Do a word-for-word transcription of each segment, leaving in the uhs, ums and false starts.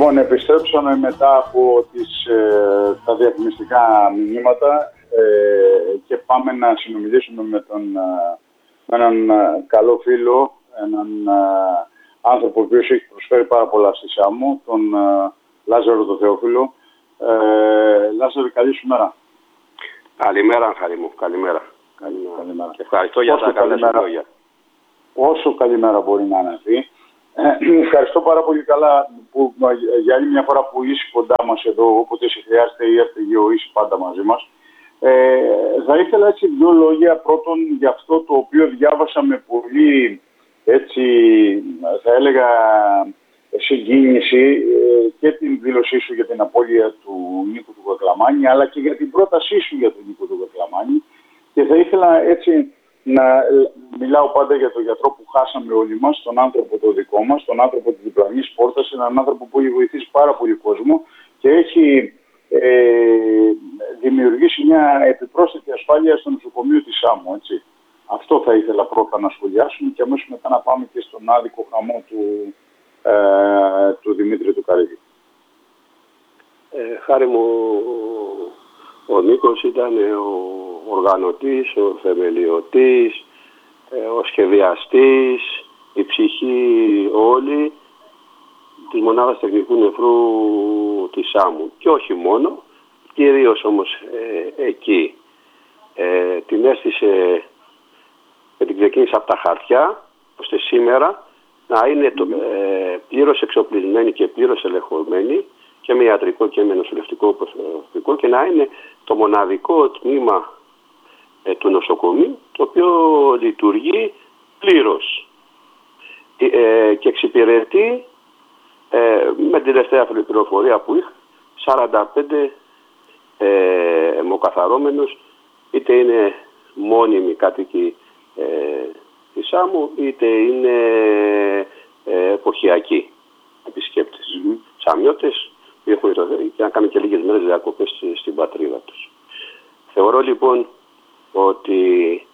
Λοιπόν, επιστρέψαμε μετά από τις, ε, τα διαφημιστικά μηνύματα ε, και πάμε να συνομιλήσουμε με, τον, με έναν καλό φίλο, έναν ε, άνθρωπο ο οποίος έχει προσφέρει πάρα πολλά στη Σάμο, τον ε, Λάζαρο τον Θεόφιλο. Ε, Λάζαρο, καλή σου μέρα. Καλημέρα, Χάρη μου. Καλημέρα. Καλημέρα. καλημέρα. Ευχαριστώ για τα καλά λόγια. Όσο καλημέρα μπορεί να αναθεί. Ε, ευχαριστώ πάρα πολύ καλά που, για άλλη μια φορά που είσαι κοντά μας εδώ, όποτε σε χρειάζεται ή έφταιγε ο είσαι πάντα μαζί μας. Ε, θα ήθελα έτσι δύο λόγια πρώτον για αυτό το οποίο διάβασα με πολύ, έτσι, θα έλεγα, συγκίνηση ε, και την δήλωσή σου για την απώλεια του Νίκου του Κακλαμάνη, αλλά και για την πρότασή σου για τον Νίκο του Κακλαμάνη. Και θα ήθελα έτσι να μιλάω πάντα για τον γιατρό που χάσαμε όλοι μας, τον άνθρωπο το δικό μας, τον άνθρωπο της διπλανής πόρτας, έναν άνθρωπο που έχει βοηθήσει πάρα πολύ κόσμο και έχει ε, δημιουργήσει μια επιπρόσθετη ασφάλεια στο νοσοκομείο της Σάμου, έτσι. Αυτό θα ήθελα πρώτα να σχολιάσουμε και αμέσως μετά να πάμε και στον άδικο χαμό του, ε, του Δημήτρη του Καρύδη. Ε, Χάρη μου, ο Νίκος ήταν ο οργανωτής, ο θεμελιωτής, ο σχεδιαστής, η ψυχή όλη της μονάδας τεχνικού νεφρού της Σάμου. Και όχι μόνο, κυρίως όμως ε, εκεί. Ε, την έστησε και την ξεκίνησε από τα χαρτιά, ώστε σήμερα να είναι το, ε, πλήρως εξοπλισμένη και πλήρως ελεγχομένη και με ιατρικό και με νοσηλευτικό προσωπικό και να είναι το μοναδικό τμήμα ε, του νοσοκομείου το οποίο λειτουργεί πλήρως ε, και εξυπηρετεί ε, με την τελευταία πληροφορία που είχα σαράντα πέντε ε, αιμοκαθαρώμενους, είτε είναι μόνιμοι κάτοικοι ε, της Σάμου είτε είναι ε, εποχιακοί επισκέπτες, mm-hmm. Σαμιώτες που έχουν και να κάνουν και λίγες μέρες διακοπές στην πατρίδα τους. Θεωρώ λοιπόν ότι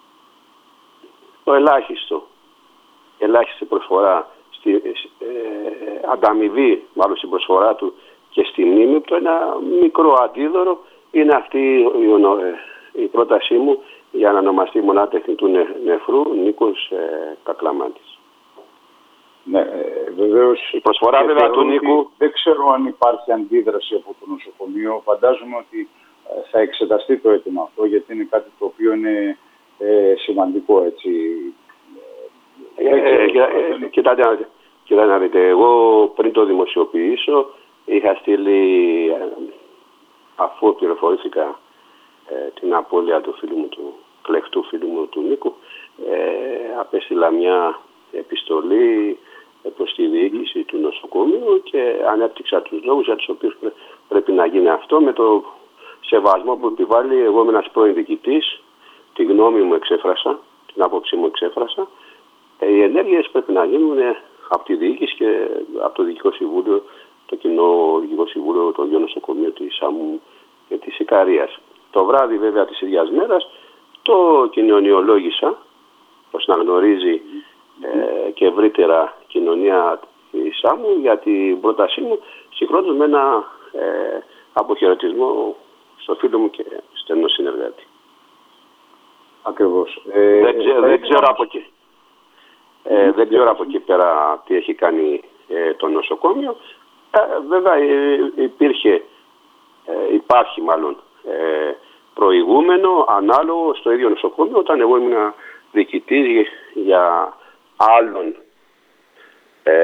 το ελάχιστο, ελάχιστη προσφορά, στη, ε, ανταμοιβή μάλλον στην προσφορά του και στη μνήμη του, ένα μικρό αντίδωρο είναι αυτή η, η πρότασή μου για να ονομαστεί μονάδα τεχνητού νεφρού Νίκος ε, Κακλαμάνης. Ναι, βεβαίως. Η προσφορά βέβαια του Νίκου. Δεν ξέρω αν υπάρχει αντίδραση από το νοσοκομείο. Φαντάζομαι ότι θα εξεταστεί το αίτημα αυτό, γιατί είναι κάτι το οποίο είναι ε, σημαντικό, έτσι. Ε, ε, ε, κοιτάτε, κοιτάτε να δείτε, εγώ πριν το δημοσιοποιήσω είχα στείλει, ε, αφού πληροφορήθηκα ε, την απώλεια του φίλου μου, του κλεκτού φίλου μου του Νίκου, ε, απέστειλα μια επιστολή προς τη διοίκηση του νοσοκομείου και ανέπτυξα τους λόγους για τους οποίους πρέπει να γίνει αυτό, με το σεβασμό που επιβάλλει. Εγώ είμαι ένας πρώην διοικητής, τη γνώμη μου εξέφρασα, την άποψή μου εξέφρασα. Οι ενέργειες πρέπει να γίνουν από τη διοίκηση και από το Διοικητικό Συμβούλιο, το κοινό Διοικητικό Συμβούλιο των δύο νοσοκομείων της Σάμου και της Ικαρίας. Το βράδυ βέβαια της ίδιας μέρας το κοινωνιολόγησα, ώστε να γνωρίζει ε, και ευρύτερα κοινωνία της Σάμου για την πρότασή μου, συγχρόνως με ένα ε, αποχαιρετισμό στο φίλο μου και στενό συνεργάτη. Ακριβώς. Ε, δεν, ξέ, δεν, ξέρω από εκεί, ε, δεν ξέρω από εκεί πέρα τι έχει κάνει ε, το νοσοκόμιο. Ε, βέβαια ε, υπήρχε, ε, υπάρχει μάλλον ε, προηγούμενο ανάλογο στο ίδιο νοσοκομείο, όταν εγώ ήμουν διοικητής για άλλον ε,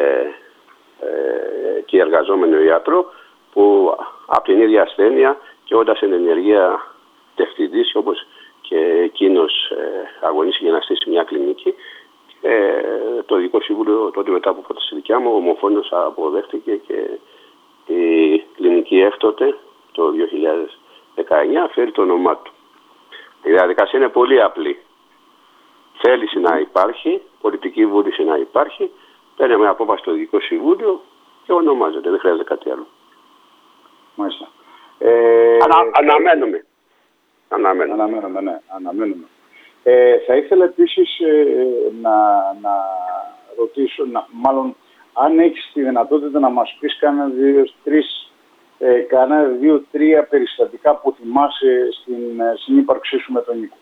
ε, και εργαζόμενο ιατρό που από την ίδια ασθένεια και όταν σε ενεργεία διευθυντής, όπως και εκείνος ε, αγωνίστηκε για να στήσει μια κλινική, ε, το Διοικητικό Συμβούλιο τότε μετά από πρόταση δικιά μου ομοφόνος αποδέχτηκε και η κλινική έκτοτε το δύο χιλιάδες δεκαεννιά φέρει το όνομά του. Η διαδικασία είναι πολύ απλή. Θέληση να υπάρχει, πολιτική βούληση να υπάρχει, παίρνει μια απόφαση στο Διοικητικό Συμβούλιο και ονομάζεται. Δεν χρειάζεται κάτι άλλο. Μάλιστα. Ε, Ανα, αναμένουμε. Αναμένουμε. Αναμένουμε, ναι. Αναμένουμε. Ε, θα ήθελα επίσης ε, να, να ρωτήσω, να, μάλλον αν έχεις τη δυνατότητα να μας πεις κανένα δύο, τρεις, ε, κανένα δύο, τρία περιστατικά που θυμάσαι στην ε, συνύπαρξή σου με τον Νίκο.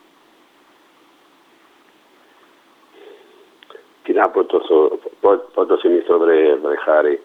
Τι να πω, πότε το θυμηθώ, βρε, βρε Χάρη.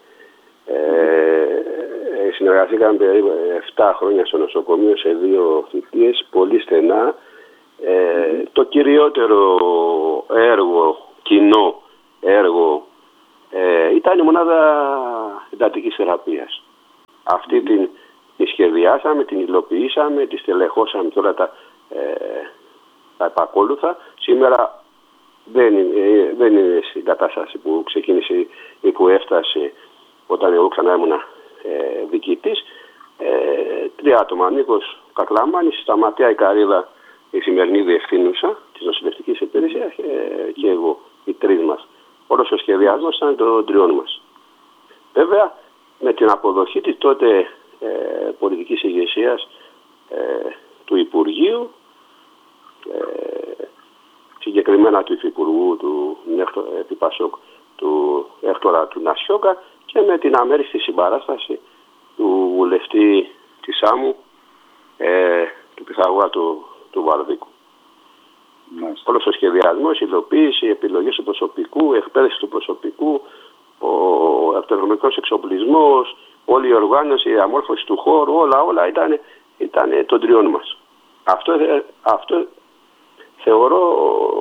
Ε, συνεργαστήκαμε περίπου επτά χρόνια στο νοσοκομείο σε δύο θητείες, πολύ στενά. Ε, mm-hmm. Το κυριότερο έργο, κοινό έργο, ε, ήταν η μονάδα εντατικής θεραπείας. Αυτή mm-hmm. την, την σχεδιάσαμε, την υλοποιήσαμε, τη στελεχώσαμε και όλα τα, ε, τα επακόλουθα. Σήμερα δεν είναι, δεν είναι στην κατάσταση που ξεκίνησε ή που έφτασε όταν εγώ ξανά ήμουν ε, διοικητής. Ε, τρία άτομα, Νίκος Κακλαμάνης, Σταματιά η Καρίδα, η σημερινή διευθύνουσα της νοσηλευτικής υπηρεσίας ε, και εγώ, οι τρεις μας. Όλος ο σχεδιασμός ήταν των τριών μας. Βέβαια, με την αποδοχή της τότε ε, πολιτικής ηγεσίας ε, του Υπουργείου, ε, συγκεκριμένα του Υφυπουργού του Επιπασόκ, του Έκτορα του Νασιόκα, και με την αμέριστη συμπαράσταση του βουλευτή της Σάμου, ε, του Πυθαγόρα του, του Βαρδίκου. Μάλιστα. Όλος ο σχεδιασμός, η υλοποίηση, οι επιλογές του προσωπικού, η εκπαίδευση του προσωπικού, ο αυτοεργομικός εξοπλισμός, όλη η οργάνωση, η αμόρφωση του χώρου, όλα, όλα ήταν, ήταν των τριών μας. Αυτό, αυτό θεωρώ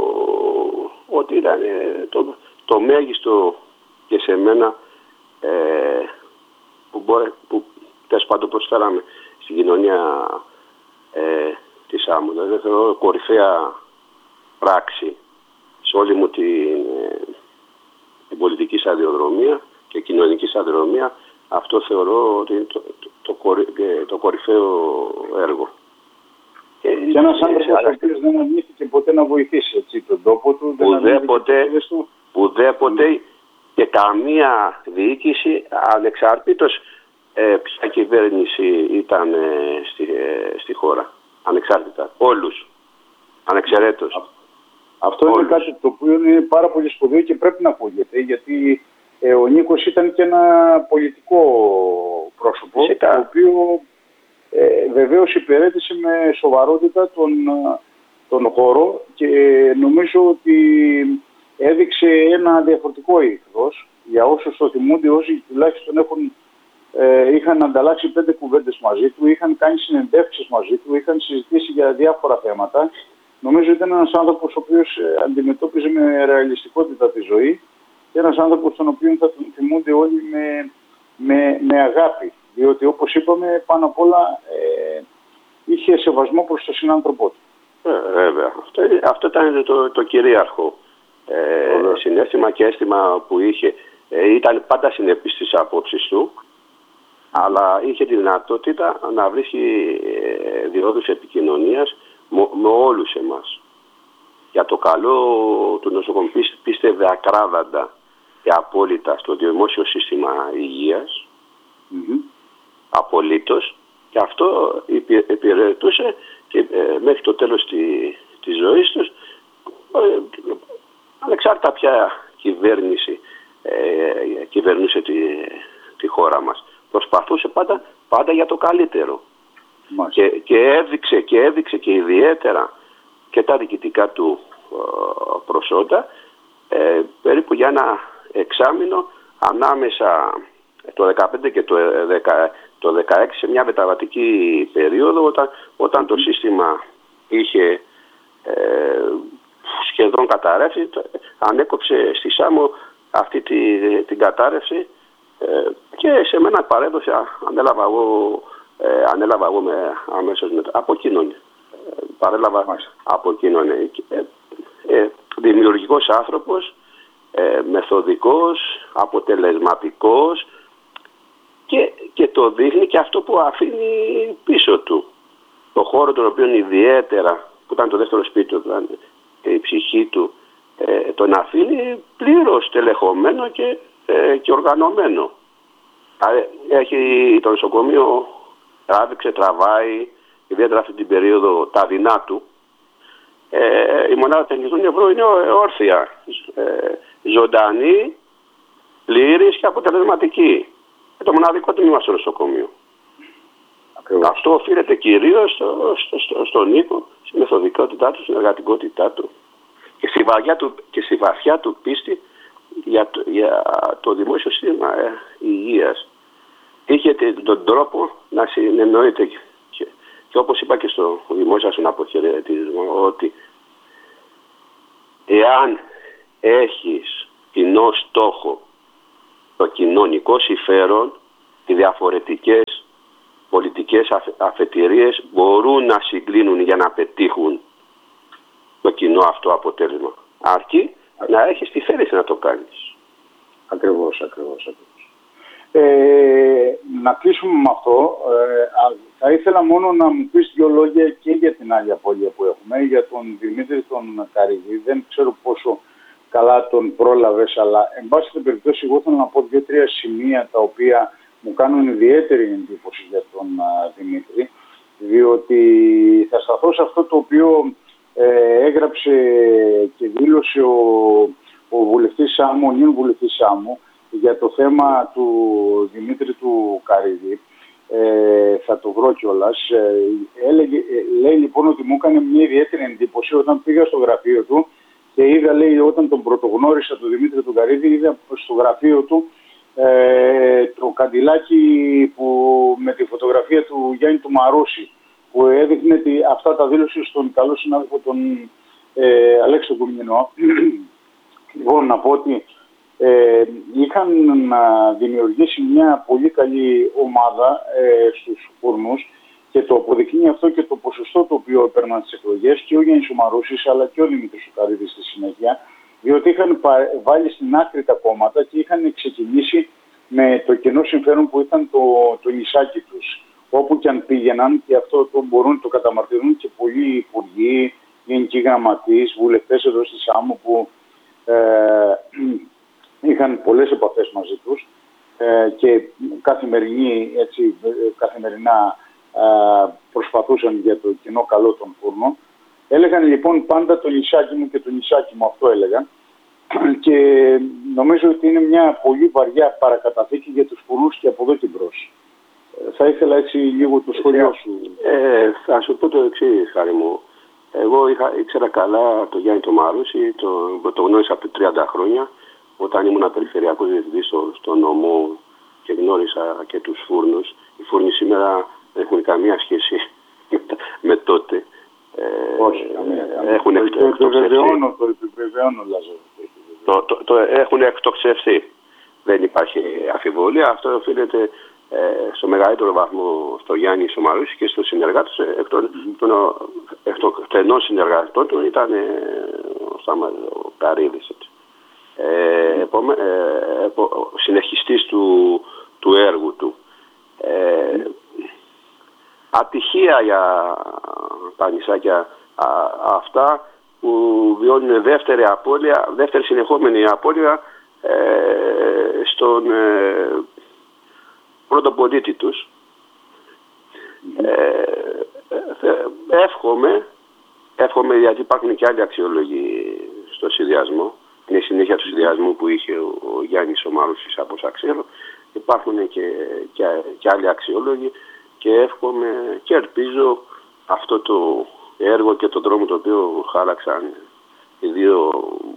ότι ήταν το, το μέγιστο και σε μένα ε, που, μπορεί, που τέλος πάντων προσφέραμε στην κοινωνία ε, της Άμμου. Δηλαδή θεωρώ κορυφαία πράξη σε όλη μου την, ε, την πολιτική σταδιοδρομία και κοινωνική σταδιοδρομία. Αυτό θεωρώ ότι είναι το, το, το, κορυ, το κορυφαίο έργο. Και, και ένας άνθρωπος ο οποίος δεν αρνήθηκε ποτέ να βοηθήσει έτσι, τον τόπο του. Ουδέποτε, ουδέποτε και καμία διοίκηση, ανεξάρτητος ε, ποια κυβέρνηση ήταν ε, στη, ε, στη χώρα. Ανεξάρτητα. Όλους. Ανεξαιρέτως. Αυτό, αυτό είναι κάτι το οποίο είναι πάρα πολύ σπουδαίο και πρέπει να ακούγεται, γιατί ε, ο Νίκος ήταν και ένα πολιτικό πρόσωπο, Φυσικά. το οποίο ε, βεβαίως υπηρέτησε με σοβαρότητα τον, τον χώρο και νομίζω ότι έδειξε ένα διαφορετικό ήθος για όσους το θυμούνται, όσοι τουλάχιστον έχουν, ε, είχαν ανταλλάξει πέντε κουβέντες μαζί του, είχαν κάνει συνεντεύξεις μαζί του, είχαν συζητήσει για διάφορα θέματα. Νομίζω ήταν ένας άνθρωπος ο οποίος αντιμετώπιζε με ρεαλιστικότητα τη ζωή και ένας άνθρωπος τον οποίο θα τον θυμούνται όλοι με, με, με αγάπη. Διότι όπως είπαμε πάνω απ' όλα ε, είχε σεβασμό προς τον συνάνθρωπό του. Ε, βέβαια. Αυτό, αυτό ήταν το, το κυρίαρχο ε, συναίσθημα και αίσθημα που είχε. Ε, ήταν πάντα συνεπής στις απόψεις του, αλλά είχε τη δυνατότητα να βρίσκει ε, διόδους επικοινωνίας με, με όλους εμάς. Για το καλό του νοσοκομείου πίστευε ακράδαντα και απόλυτα στο δημόσιο σύστημα υγείας. Mm-hmm. Απολύτως, και αυτό υπηρετούσε και ε, μέχρι το τέλος τη, της ζωής τους, ε, ανεξάρτητα ποια κυβέρνηση ε, κυβερνούσε τη, τη χώρα μας. Προσπαθούσε πάντα, πάντα για το καλύτερο. Και, και, έδειξε, και έδειξε και ιδιαίτερα και τα διοικητικά του ε, προσόντα ε, περίπου για ένα εξάμηνο ανάμεσα το δεκαπέντε και το, δεκα, το δεκαέξι, σε μια μεταβατική περίοδο, όταν, όταν το σύστημα είχε ε, σχεδόν καταρρεύσει, ανέκοψε στη Σάμμο αυτή τη, την κατάρρευση ε, και σε μένα παρέδωσε, ανέλαβα εγώ, ε, ανέλαβα εγώ με, αμέσως μετά, από εκείνον. Ε, παρέλαβα Μάλιστα. από εκείνον. Ε, ε, δημιουργικός άνθρωπος, ε, μεθοδικός, αποτελεσματικός, Και, και το δείχνει και αυτό που αφήνει πίσω του. Το χώρο τον οποίο ιδιαίτερα, που ήταν το δεύτερο σπίτι του και η ψυχή του, ε, τον αφήνει πλήρως τελεχωμένο και, ε, και οργανωμένο. Έχει το νοσοκομείο, τράβηξε, τραβάει, ιδιαίτερα αυτή την περίοδο τα δεινά του. Ε, η μονάδα τεχνητών νευρών είναι όρθια, ε, ζωντανή πλήρης και αποτελεσματική. Και το μοναδικό τμήμα στο νοσοκομείο. Ακριβώς. Αυτό οφείλεται κυρίως στο, στο, στο, στον Νίκο, στη μεθοδικότητά του, στην εργατικότητά του και στη, βαριά του, και στη βαθιά του πίστη για το, για το δημόσιο σύστημα ε, υγείας. Είχε τον τρόπο να συνεννοείται και, και όπως είπα και στο δημόσιο σου αποχαιρετισμό, ότι εάν έχεις κοινό στόχο το κοινωνικό συμφέρον, οι διαφορετικές πολιτικές αφετηρίες μπορούν να συγκλίνουν για να πετύχουν το κοινό αυτό αποτέλεσμα. Αρκεί να έχεις τη θέληση να το κάνεις. Ακριβώς, ακριβώς, ακριβώς. Ε, να κλείσουμε με αυτό. Ε, θα ήθελα μόνο να μου πεις δύο λόγια και για την άλλη απώλεια που έχουμε, για τον Δημήτρη τον Καρύδη. Δεν ξέρω πόσο καλά τον πρόλαβες, αλλά εν πάση περιπτώσει εγώ θέλω να πω δύο-τρία σημεία τα οποία μου κάνουν ιδιαίτερη εντύπωση για τον α, Δημήτρη, διότι θα σταθώ σε αυτό το οποίο ε, έγραψε και δήλωσε ο, ο βουλευτής Σάμου, ο νυν βουλευτής Σάμου, για το θέμα του Δημήτρη του Καρύδη. Ε, θα το βρω κιόλας. Ε, έλεγε, ε, λέει λοιπόν ότι μου έκανε μια ιδιαίτερη εντύπωση όταν πήγα στο γραφείο του και είδα, λέει, όταν τον πρωτογνώρισα τον Δημήτρη του Καρύδη, είδα στο γραφείο του ε, το καντιλάκι που, με τη φωτογραφία του Γιάννη του Μαρούση, που έδειχνε τη, αυτά τα δήλωσε στον καλό συνάδελφο τον ε, Αλέξη τον Κουμινό. Λοιπόν, να πω ότι ε, είχαν να δημιουργήσει μια πολύ καλή ομάδα ε, στους φούρνους και το αποδεικνύει αυτό και το ποσοστό το οποίο έπαιρναν τις εκλογές και ο Γιάννης ο Μαρούσης αλλά και ο Δημήτρης ο Καρύδης στη συνέχεια, διότι είχαν βάλει στην άκρη τα κόμματα και είχαν ξεκινήσει με το κοινό συμφέρον που ήταν το, το νησάκι τους. Όπου και αν πήγαιναν, και αυτό το μπορούν να το καταμαρτυρούν και πολλοί υπουργοί, γενικοί γραμματείς, βουλευτές εδώ στη Σάμου που ε, είχαν πολλές επαφές μαζί τους ε, και καθημερινή, έτσι, καθημερινά ε, προσπαθούσαν για το κοινό καλό των φούρνων. Έλεγαν λοιπόν πάντα το νησάκι μου και το νησάκι μου, αυτό έλεγαν. Και νομίζω ότι είναι μια πολύ βαριά παρακαταθήκη για τους φούρνους και από εδώ και μπρος. Ε, θα ήθελα έτσι λίγο το σχολείο σου. Ε, θα σου πω το εξής, Χάρη μου. Εγώ είχα, ήξερα καλά το Γιάννη το Μαρούση, το, το γνώρισα από τριάντα χρόνια, όταν ήμουν περιφερειακός διευθυντής στο, στο νομό και γνώρισα και τους φούρνους. Οι φούρνοι σήμερα δεν έχουν καμία σχέση με τότε. Ε, Όχι, καμία. Έχουν το επιβεβαιώνω, το επιβεβαιώνω, Λάζαρο. Το, το, το έχουν εκτοξευθεί. Δεν υπάρχει αφιβολία. Αυτό οφείλεται ε, στο μεγαλύτερο βαθμό στο Γιάννη Σομαρούση και στους συνεργάτες. Εκ των, των, εκ των στενών συνεργατών του ήταν ε, ο, ο Καρύδης. Ε, επόμε, ε, επο, συνεχιστής του, του έργου του. Ε, ατυχία για τα νησάκια α, αυτά που βιώνουν δεύτερη απώλεια, δεύτερη συνεχόμενη απώλεια ε, στον ε, πρώτο πολίτη τους. Ε, ε, εύχομαι, εύχομαι γιατί υπάρχουν και άλλοι αξιόλογοι στο συνδυασμό. Είναι η συνέχεια του συνδυασμού που είχε ο, ο Γιάννης ο Μαρούσης, από όσα ξέρω. Υπάρχουν και, και, και άλλοι αξιόλογοι και εύχομαι και ελπίζω αυτό το έργο και τον δρόμο το οποίο χάραξαν οι δύο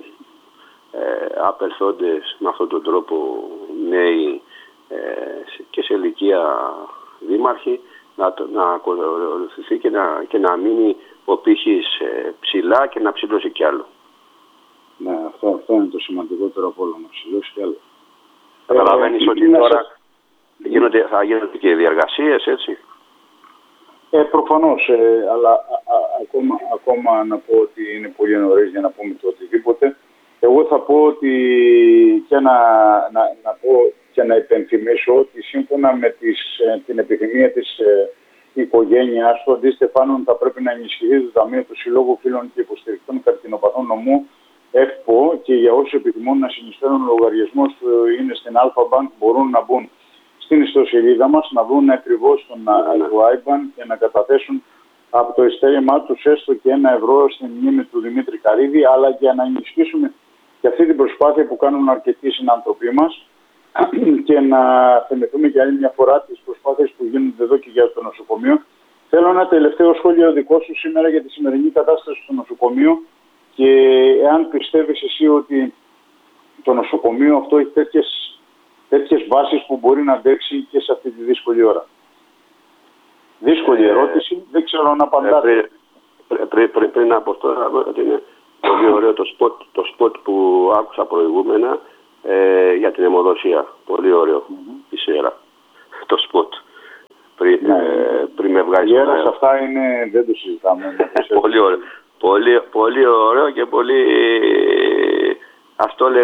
ε, απελθόντες με αυτόν τον τρόπο νέοι ε, και σε ηλικία δήμαρχοι να, να ακολουθηθεί και να, και να μείνει ο πύχης ε, ψηλά και να ψηλώσει κι άλλο. Ναι, αυτό, αυτό είναι το σημαντικότερο από όλο, να ψηλώσει κι άλλο. Καταλαβαίνεις ε, ότι τώρα σας... γίνονται, θα γίνονται και διαργασίες, έτσι. Ε, προφανώς, ε, αλλά α, α, ακόμα, ακόμα να πω ότι είναι πολύ νωρίς για να πούμε το οτιδήποτε. Εγώ θα πω ότι και να, να, να πω και να υπενθυμίσω ότι σύμφωνα με τις, την επιθυμία της ε, οικογένειας του, αντί Στεφάνων, θα πρέπει να ενισχυθεί το Ταμείο του Συλλόγου Φίλων και Υποστηρικτών Καρκινοπαθών Νομού ΕΦΠΟ και για όσους επιθυμούν να συνεισφέρουν λογαριασμός που είναι στην Αλφα-Bank μπορούν να μπουν στην ιστοσελίδα μας, να δουν ακριβώς τον Αλφα-Bank και να καταθέσουν από το ειστέρημά τους έστω και ένα ευρώ στην μνήμη του Δημήτρη Καρύδη, αλλά για να ενισχύσουμε και αυτή την προσπάθεια που κάνουν αρκετοί συνανθρωποί μας και να θυμηθούμε για άλλη μια φορά τις προσπάθειες που γίνονται εδώ και για το νοσοκομείο. Θέλω ένα τελευταίο σχόλιο δικό σου σήμερα για τη σημερινή κατάσταση στο νοσοκομείο και εάν πιστεύεις εσύ ότι το νοσοκομείο αυτό έχει τέτοιες, τέτοιες βάσεις που μπορεί να αντέξει και σε αυτή τη δύσκολη ώρα. Δύσκολη ερώτηση, δεν ξέρω αν απαντάτε. Πριν, πριν, πριν, πριν από αυτό, ότι είναι πολύ ωραίο το σποτ, το σποτ που άκουσα προηγούμενα ε, για την αιμοδοσία. Πολύ ωραίο mm-hmm. η σειρά. Το σποτ. Πριν, ναι. ε, πριν με βγάζει. Οι έρας αυτά είναι, δεν το συζητάμε. πολύ ωραίο. Πολύ, πολύ ωραίο και πολύ, αυτό